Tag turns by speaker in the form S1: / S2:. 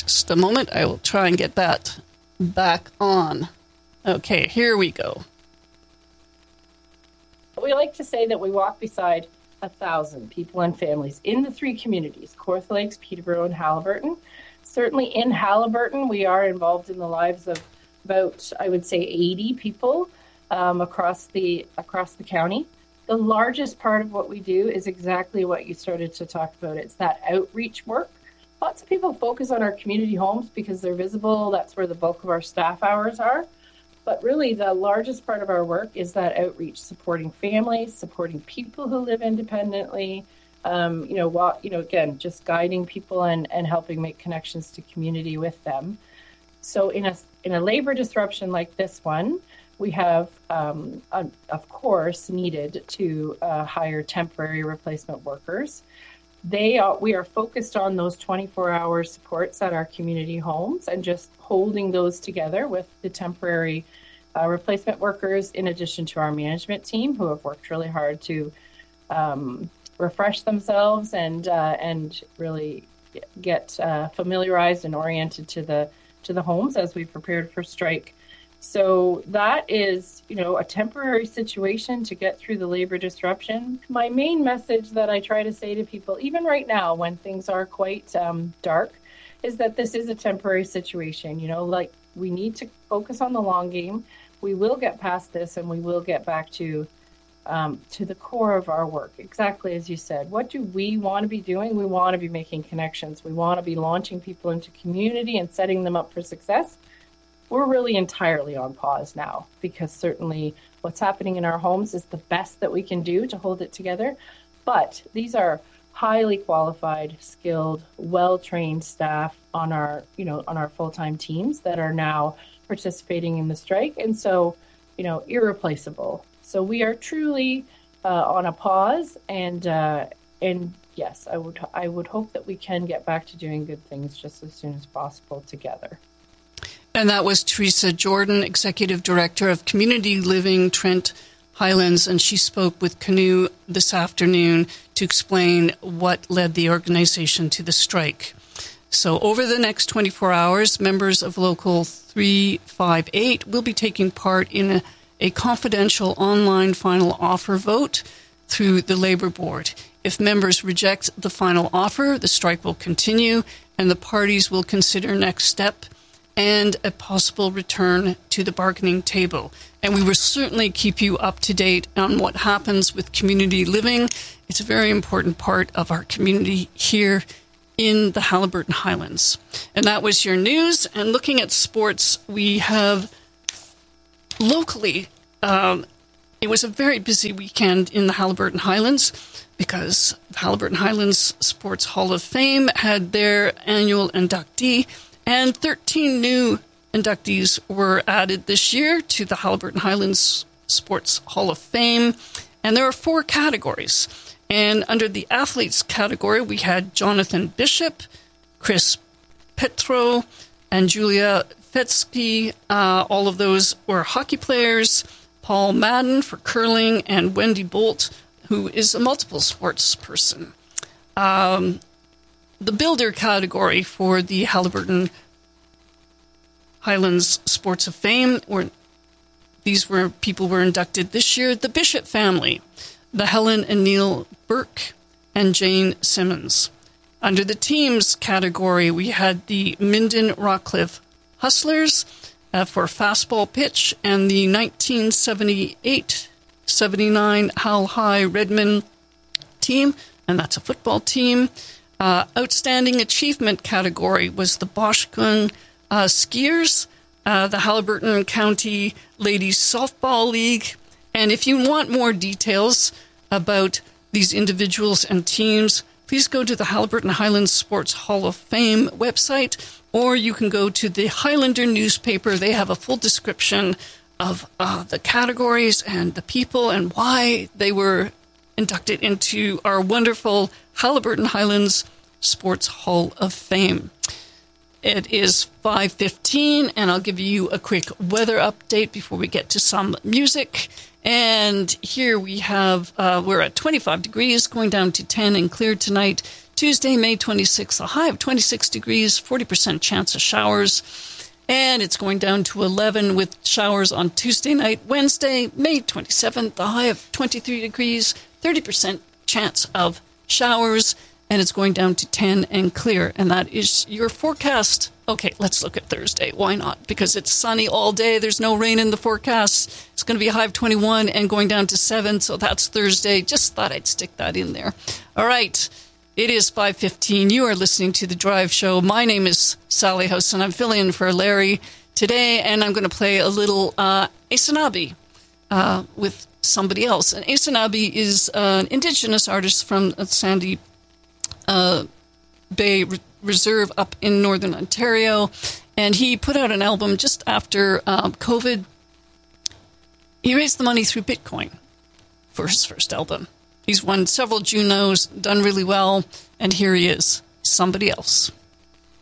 S1: Just a moment. I will try and get that back on. Okay, here we go.
S2: We like to say that we walk beside 1,000 people and families in the three communities, Kawartha Lakes, Peterborough, and Haliburton. Certainly in Haliburton, we are involved in the lives of about, I would say, 80 people across the county. The largest part of what we do is exactly what you started to talk about. It's that outreach work. Lots of people focus on our community homes because they're visible. That's where the bulk of our staff hours are. But really, the largest part of our work is that outreach, supporting families, supporting people who live independently, again, just guiding people and helping make connections to community with them. So in a labor disruption like this one, we have, of course, needed to hire temporary replacement workers. We are focused on those 24-hour supports at our community homes and just holding those together with the temporary replacement workers, in addition to our management team, who have worked really hard to refresh themselves and really get familiarized and oriented to the homes as we prepared for strike. So that is, a temporary situation to get through the labor disruption. My main message that I try to say to people, even right now when things are quite dark, is that this is a temporary situation. We need to focus on the long game. We will get past this and we will get back to the core of our work. Exactly as you said. What do we want to be doing? We want to be making connections. We want to be launching people into community and setting them up for success. We're really entirely on pause now because certainly what's happening in our homes is the best that we can do to hold it together. But these are highly qualified, skilled, well-trained staff on our full-time teams that are now participating in the strike. And so, irreplaceable. So we are truly on a pause, and yes, I would hope that we can get back to doing good things just as soon as possible together.
S1: And that was Teresa Jordan, Executive Director of Community Living Trent Highlands, and she spoke with Canoe this afternoon to explain what led the organization to the strike. So over the next 24 hours, members of Local 358 will be taking part in a confidential online final offer vote through the Labour Board. If members reject the final offer, the strike will continue, and the parties will consider next step and a possible return to the bargaining table. And we will certainly keep you up to date on what happens with community living. It's a very important part of our community here in the Haliburton Highlands. And that was your news. And looking at sports, we have locally, it was a very busy weekend in the Haliburton Highlands because the Haliburton Highlands Sports Hall of Fame had their annual inductee, and 13 new inductees were added this year to the Haliburton Highlands Sports Hall of Fame. And there are 4 categories. And under the athletes category, we had Jonathan Bishop, Chris Petro, and Julia Fetsky. All of those were hockey players. Paul Madden for curling, and Wendy Bolt, who is a multiple sports person. The builder category for the Haliburton Highlands Sports of Fame, people were inducted this year. The Bishop family, the Helen and Neil Burke, and Jane Simmons. Under the teams category, we had the Minden Rockcliffe Hustlers for fastball pitch, and the 1978-79 Hal High Redmond team, and that's a football team. Outstanding achievement category was the Boschkun Skiers, the Haliburton County Ladies Softball League. And if you want more details about these individuals and teams, please go to the Haliburton Highlands Sports Hall of Fame website, or you can go to the Highlander newspaper. They have a full description of the categories and the people and why they were inducted into our wonderful Haliburton Highlands Sports Hall of Fame. It is 5:15, and I'll give you a quick weather update before we get to some music. And here we have, we're at 25 degrees, going down to 10 and clear tonight. Tuesday, May 26th, a high of 26 degrees, 40% chance of showers. And it's going down to 11 with showers on Tuesday night. Wednesday, May 27th, a high of 23 degrees, 30% chance of showers. And it's going down to 10 and clear. And that is your forecast. Okay, let's look at Thursday. Why not? Because it's sunny all day. There's no rain in the forecast. It's going to be a high of 21 and going down to 7. So that's Thursday. Just thought I'd stick that in there. All right. It is 5:15. You are listening to The Drive Show. My name is Sally House, and I'm filling in for Larry today. And I'm going to play a little Aysanabee with somebody else. And Aysanabee is an Indigenous artist from Sandy Bay Reserve up in Northern Ontario. And he put out an album just after COVID. He raised the money through Bitcoin for his first album. He's won several Junos, done really well, and here he is, Somebody Else.